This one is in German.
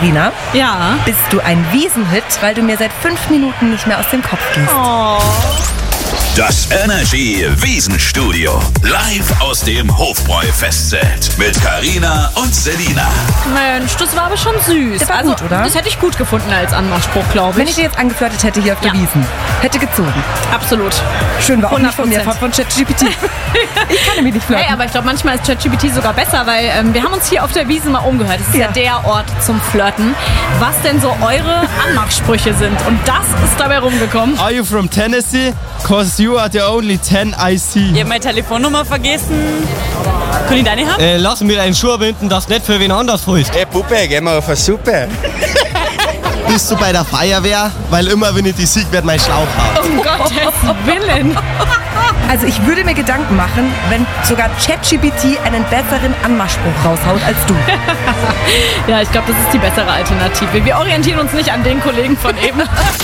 Carina, Ja. bist du ein Wiesenhit, weil du mir seit 5 Minuten nicht mehr aus dem Kopf gehst. Oh. Das Energy Wiesenstudio. Live aus dem Hofbräu-Festzelt. Mit Carina und Selina. Mensch, das war aber schon süß. Das war gut, oder? Das hätte ich gut gefunden als Anmachspruch, glaube Wenn ich. ich dir jetzt angeflirtet hätte hier auf der Ja. Wiesn, hätte gezogen. Absolut. Schön, war auch nicht von mir, 100%. von ChatGPT. Ich kann nämlich nicht flirten. Hey, aber ich glaube, manchmal ist ChatGPT sogar besser, weil wir haben uns hier auf der Wiesn mal umgehört. Es ist ja der Ort zum Flirten. Was denn so eure Anmachsprüche sind. Und das ist dabei rumgekommen. Are you from Tennessee? Cause you are the only 10 I see. Ich habe meine Telefonnummer vergessen. Kann ich deine haben? Lass mir einen Schuh binden, das nicht für wen anders holst. Hey Puppe, gehen wir auf eine Suppe? Bist du bei der Feuerwehr? Weil immer, wenn ich die sieg, wird mein Schlauch haben. Um Gottes Willen. Also ich würde mir Gedanken machen, wenn sogar ChatGPT einen besseren Anmachspruch raushaut als du. Ja, ich glaube, das ist die bessere Alternative. Wir orientieren uns nicht an den Kollegen von eben.